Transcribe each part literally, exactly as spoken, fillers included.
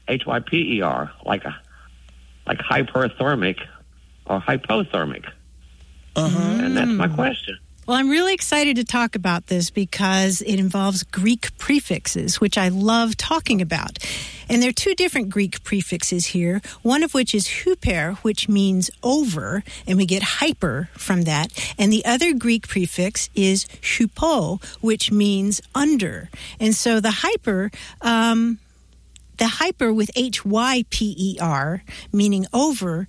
H Y P E R, like a like hyperthermic or hypothermic. Uh-huh. And that's my question. Well, I'm really excited to talk about this because it involves Greek prefixes, which I love talking about. And there are two different Greek prefixes here, one of which is huper, which means over, and we get hyper from that. And the other Greek prefix is hupo, which means under. And so the hyper... Um, The hyper with H Y P E R, meaning over,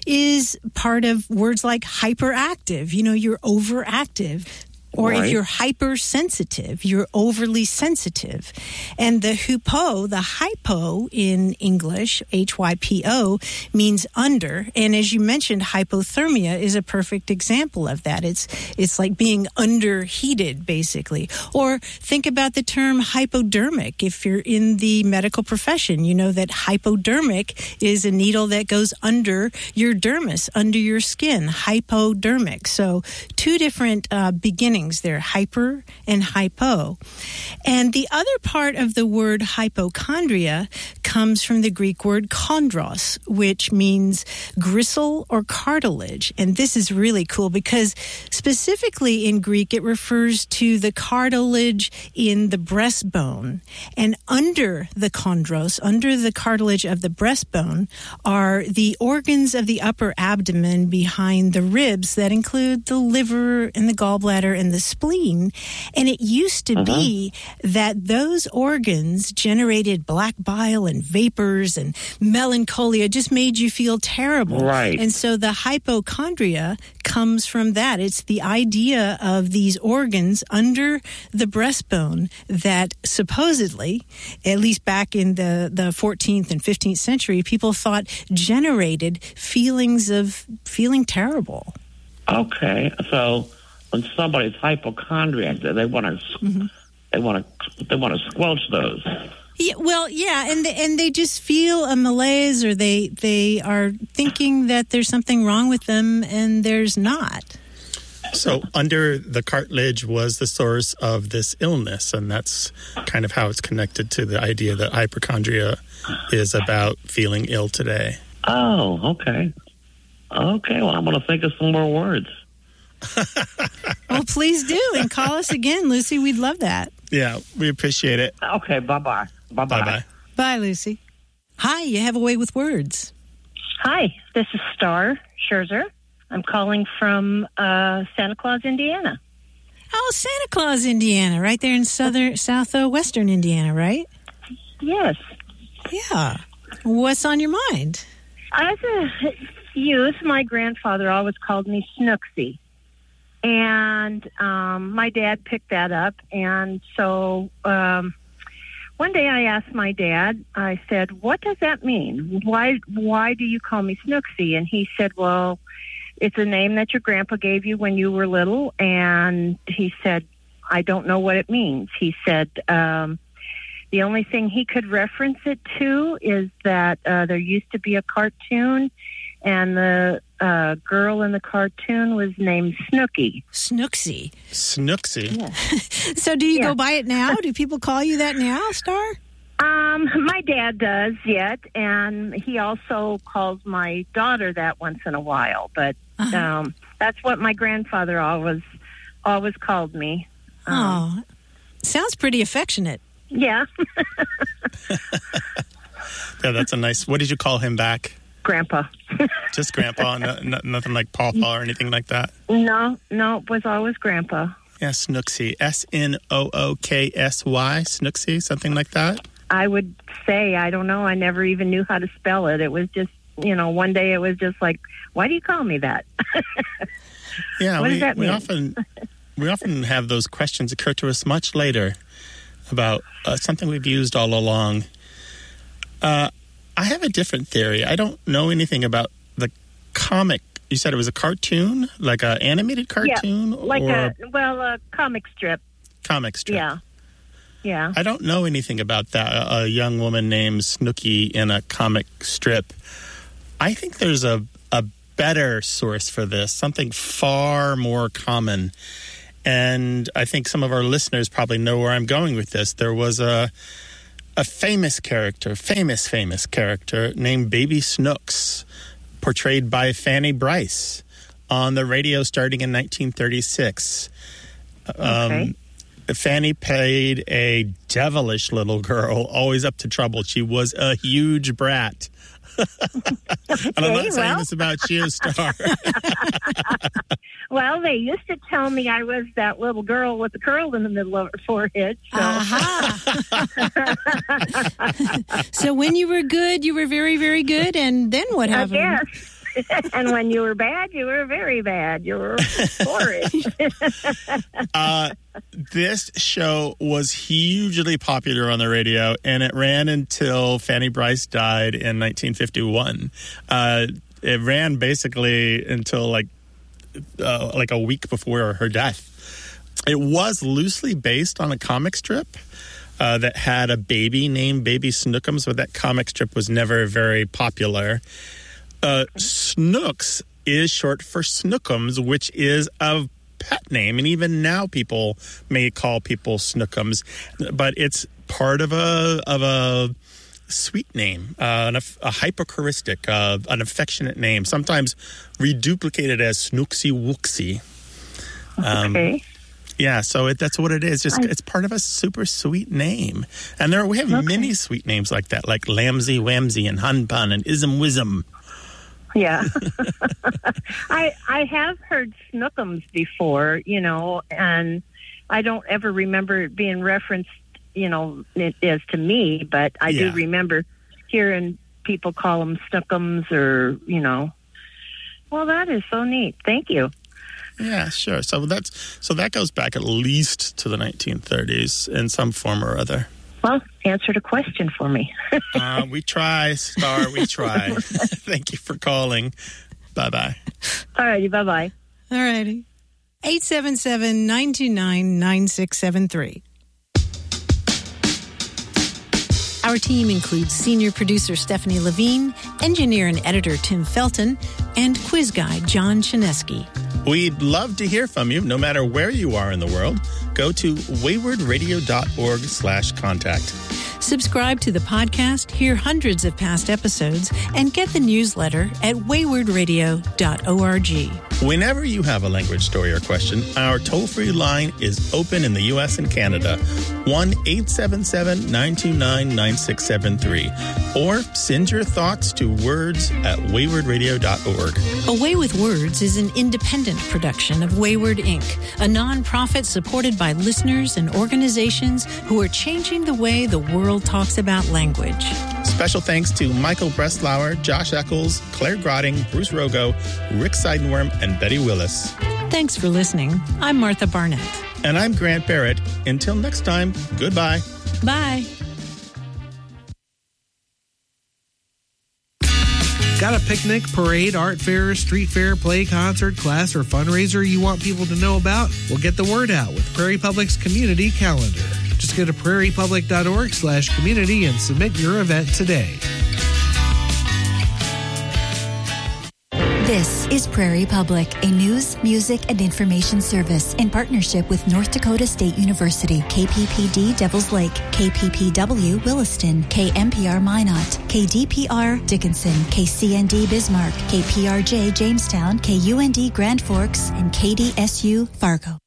is part of words like hyperactive. You know, you're overactive. Or right. if you're hypersensitive, you're overly sensitive. And the hupo, the hypo in English, H Y P O, means under. And as you mentioned, hypothermia is a perfect example of that. It's it's like being underheated, basically. Or think about the term hypodermic. If you're in the medical profession, you know that hypodermic is a needle that goes under your dermis, under your skin, hypodermic. So two different uh, beginnings. They're hyper and hypo. And the other part of the word hypochondria comes from the Greek word chondros, which means gristle or cartilage. And this is really cool because specifically in Greek, it refers to the cartilage in the breastbone. And under the chondros, under the cartilage of the breastbone, are the organs of the upper abdomen behind the ribs that include the liver and the gallbladder and the spleen. And it used to uh-huh. be that those organs generated black bile and vapors and melancholia, just made you feel terrible. Right. And so the hypochondria comes from that. It's the idea of these organs under the breastbone that supposedly, at least back in the, the fourteenth and fifteenth century, people thought generated feelings of feeling terrible. Okay, so when somebody's hypochondriac, they want to, mm-hmm. they want to, they want to squelch those. Yeah, well, yeah, and they, and they just feel a malaise, or they they are thinking that there's something wrong with them, and there's not. So under the cartilage was the source of this illness, and that's kind of how it's connected to the idea that hypochondria is about feeling ill today. Oh, okay. Okay, well, I'm going to think of some more words. Well, please do, and call us again, Lucy. We'd love that. Yeah, we appreciate it. Okay, bye-bye. Bye-bye. Bye-bye. Bye, Lucy. Hi, you have a way with words. Hi, this is Star Scherzer. I'm calling from uh, Santa Claus, Indiana. Oh, Santa Claus, Indiana, right there in southern, southwestern Indiana, right? Yes. Yeah. What's on your mind? As a youth, my grandfather always called me Snooksy. And um, my dad picked that up. And so um, one day I asked my dad, I said, what does that mean? Why, why do you call me Snooksy? And he said, well, it's a name that your grandpa gave you when you were little. And he said, I don't know what it means. He said, um, the only thing he could reference it to is that uh, there used to be a cartoon, and the uh, girl in the cartoon was named Snooky. Snooksy. Snooksy? Yeah. So do you yeah. go by it now? Do people call you that now, Star? Um, my dad does yet, and he also calls my daughter that once in a while. But uh-huh. um, that's what my grandfather always always called me. Um, oh, sounds pretty affectionate. Yeah. Yeah, that's a nice... What did you call him back? Grandpa. Just Grandpa, no, no, nothing like Pawpaw or anything like that? No, no, it was always Grandpa. Yeah, Snooksy. S N O O K S Y, Snooksy, something like that? I would say, I don't know, I never even knew how to spell it. It was just, you know, one day it was just like, why do you call me that? Yeah, what we, does that we mean? often we often have those questions occur to us much later about uh, something we've used all along. Uh, I have a different theory. I don't know anything about the comic. You said it was a cartoon, like an animated cartoon? Yeah, like or a, well, a comic strip. Comic strip. Yeah, yeah. I don't know anything about that. A, a young woman named Snooky in a comic strip. I think there's a, a better source for this, something far more common. And I think some of our listeners probably know where I'm going with this. There was a a famous character, famous, famous character named Baby Snooks, portrayed by Fanny Brice on the radio starting in nineteen thirty-six. Okay. Um, Fanny played a devilish little girl, always up to trouble. She was a huge brat. And I'm not Okay, saying well. this about you, Star. Well, they used to tell me I was that little girl with the curl in the middle of her forehead. So. Aha. So when you were good, you were very, very good. And then what I happened? guess. And when you were bad, you were very bad. You were horrid. uh, this show was hugely popular on the radio, and it ran until Fanny Brice died in nineteen fifty-one. Uh, it ran basically until like uh, like a week before her death. It was loosely based on a comic strip uh, that had a baby named Baby Snookums, but that comic strip was never very popular. Uh, Snooks is short for Snookums, which is a pet name, and even now people may call people Snookums, but it's part of a of a sweet name, uh, an, a hyperchoristic, uh, an affectionate name, sometimes reduplicated as Snooksy Wooksy. Um, Okay. Yeah, so it, that's what it is. Just, it's part of a super sweet name. And there we have Okay. many sweet names like that, like Lamsy Wamsy and Hun Pun and Ism Wism. Yeah. I I have heard Snookums before, you know, and I don't ever remember it being referenced, you know, it, as to me, but I Yeah. do remember hearing people call them Snookums or, you know. Well, that is so neat. Thank you. Yeah, sure. So that's so that goes back at least to the nineteen thirties in some form or other. Well, answered a question for me. Uh, we try, Star. We try. Thank you for calling. Bye-bye. All righty. Bye-bye. All righty. eight seven seven, nine two nine, nine six seven three. Our team includes senior producer Stephanie Levine, engineer and editor Tim Felton, and quiz guy John Chinesky. We'd love to hear from you, no matter where you are in the world. Go to waywardradio.org slash contact. Subscribe to the podcast, hear hundreds of past episodes, and get the newsletter at wayward radio dot org. Whenever you have a language story or question, our toll-free line is open in the U S and Canada, one eight seven seven, nine two nine, nine six seven three. Or send your thoughts to words at wayward radio dot org. A Way with Words is an independent production of Wayward Incorporated, a nonprofit supported by listeners and organizations who are changing the way the world talks about language. Special thanks to Michael Breslauer, Josh Eccles, Claire Grotting, Bruce Rogo, Rick Seidenworm, and Betty Willis. Thanks for listening. I'm Martha Barnett. And I'm Grant Barrett. Until next time, goodbye. Bye. Got a picnic, parade, art fair, street fair, play, concert, class, or fundraiser you want people to know about? Well, get the word out with Prairie Public's Community Calendar. Just go to prairie public dot org slash community and submit your event today. This is Prairie Public, a news, music, and information service in partnership with North Dakota State University, K P P D Devils Lake, K P P W Williston, K M P R Minot, K D P R Dickinson, K C N D Bismarck, K P R J Jamestown, K U N D Grand Forks, and K D S U Fargo.